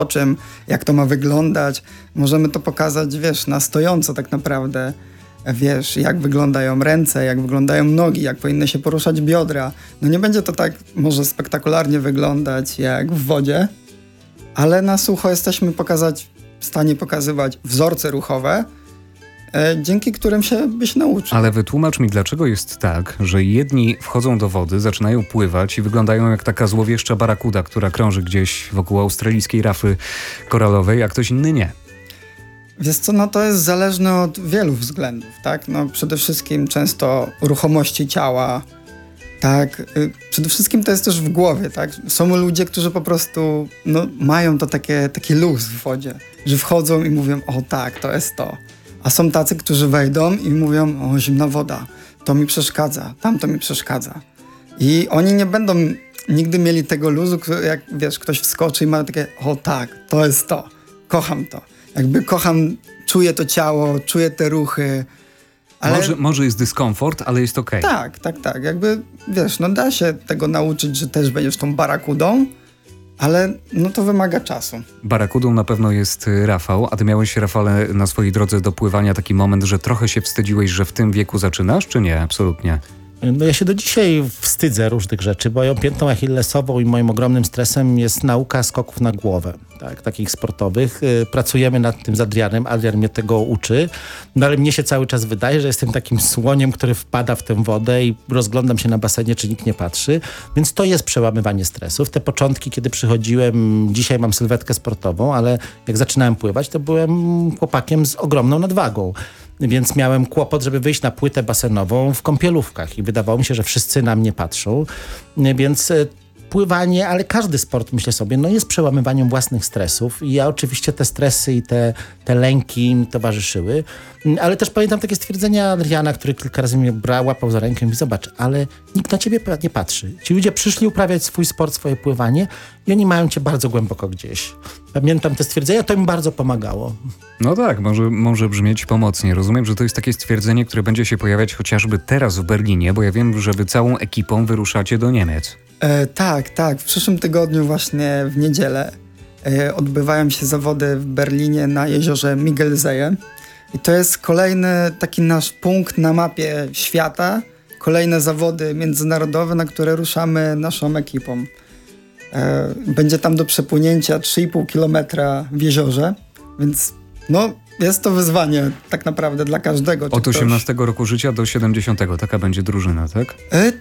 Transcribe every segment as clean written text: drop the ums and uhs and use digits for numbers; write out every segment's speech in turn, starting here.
o czym, jak to ma wyglądać. Możemy to pokazać, wiesz, na stojąco tak naprawdę. Wiesz, jak wyglądają ręce, jak wyglądają nogi, jak powinny się poruszać biodra. No nie będzie to tak może spektakularnie wyglądać jak w wodzie, ale na sucho jesteśmy w stanie pokazywać wzorce ruchowe, dzięki którym się byś nauczył. Ale wytłumacz mi, dlaczego jest tak, że jedni wchodzą do wody, zaczynają pływać i wyglądają jak taka złowieszcza barakuda, która krąży gdzieś wokół australijskiej rafy koralowej, a ktoś inny nie. Wiesz co, no to jest zależne od wielu względów, tak? No przede wszystkim często ruchomości ciała, tak? Przede wszystkim to jest też w głowie, tak? Są ludzie, którzy po prostu mają to taki luz w wodzie, że wchodzą i mówią, o tak, to jest to. A są tacy, którzy wejdą i mówią, o zimna woda, to mi przeszkadza, tamto mi przeszkadza. I oni nie będą nigdy mieli tego luzu, jak wiesz, ktoś wskoczy i ma takie, o tak, to jest to, kocham to. Jakby kocham, czuję to ciało, czuję te ruchy. Ale... Może jest dyskomfort, ale jest okej. Tak. Jakby, wiesz, da się tego nauczyć, że też będziesz tą barakudą, ale to wymaga czasu. Barakudą na pewno jest Rafał, a ty miałeś, Rafale, na swojej drodze do pływania taki moment, że trochę się wstydziłeś, że w tym wieku zaczynasz, czy nie? Absolutnie. No ja się do dzisiaj wstydzę różnych rzeczy. Moją piętą achillesową i moim ogromnym stresem jest nauka skoków na głowę, tak, takich sportowych. Pracujemy nad tym z Adrianem. Adrian mnie tego uczy, ale mnie się cały czas wydaje, że jestem takim słoniem, który wpada w tę wodę i rozglądam się na basenie, czy nikt nie patrzy. Więc to jest przełamywanie stresów. Te początki, kiedy przychodziłem, dzisiaj mam sylwetkę sportową, ale jak zaczynałem pływać, to byłem chłopakiem z ogromną nadwagą. Więc miałem kłopot, żeby wyjść na płytę basenową w kąpielówkach i wydawało mi się, że wszyscy na mnie patrzą. Więc pływanie, ale każdy sport, myślę sobie, jest przełamywaniem własnych stresów i ja oczywiście te stresy i te lęki mi towarzyszyły. Ale też pamiętam takie stwierdzenia Adriana, który kilka razy mnie łapał za rękę i mówi, zobacz, ale nikt na ciebie nie patrzy. Ci ludzie przyszli uprawiać swój sport, swoje pływanie i oni mają cię bardzo głęboko gdzieś. Pamiętam te stwierdzenia, to mi bardzo pomagało. No tak, może brzmieć pomocnie. Rozumiem, że to jest takie stwierdzenie, które będzie się pojawiać chociażby teraz w Berlinie, bo ja wiem, że wy całą ekipą wyruszacie do Niemiec. Tak. W przyszłym tygodniu właśnie w niedzielę odbywają się zawody w Berlinie na jeziorze Miggelsee. I to jest kolejny taki nasz punkt na mapie świata. Kolejne zawody międzynarodowe, na które ruszamy naszą ekipą. Będzie tam do przepłynięcia 3,5 kilometra w jeziorze, więc jest to wyzwanie tak naprawdę dla każdego. Od 18 roku życia do 70. Taka będzie drużyna, tak?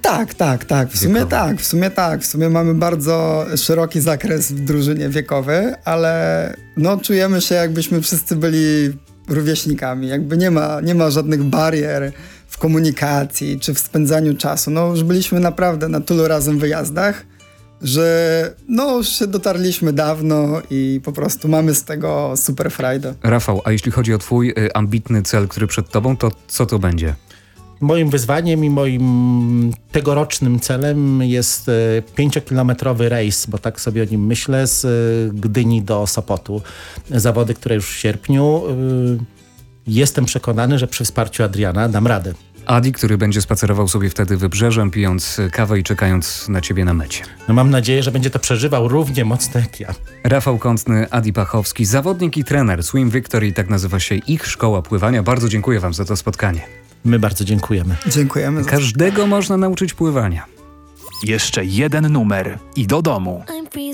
Tak. W sumie mamy bardzo szeroki zakres w drużynie wiekowy, ale czujemy się, jakbyśmy wszyscy byli rówieśnikami. Jakby nie ma żadnych barier w komunikacji czy w spędzaniu czasu. Już byliśmy naprawdę na tylu razem wyjazdach, że już się dotarliśmy dawno i po prostu mamy z tego super frajdę. Rafał, a jeśli chodzi o twój ambitny cel, który przed tobą, to co to będzie? Moim wyzwaniem i moim tegorocznym celem jest 5-kilometrowy rejs, bo tak sobie o nim myślę, z Gdyni do Sopotu. Zawody, które już w sierpniu. Jestem przekonany, że przy wsparciu Adriana dam radę. Adi, który będzie spacerował sobie wtedy wybrzeżem, pijąc kawę i czekając na ciebie na mecie. Mam nadzieję, że będzie to przeżywał równie mocno jak ja. Rafał Kątny, Adi Pachowski, zawodnik i trener Swim Victory, tak nazywa się ich szkoła pływania. Bardzo dziękuję wam za to spotkanie. My bardzo dziękujemy. Dziękujemy. Każdego można nauczyć pływania. Jeszcze jeden numer i do domu.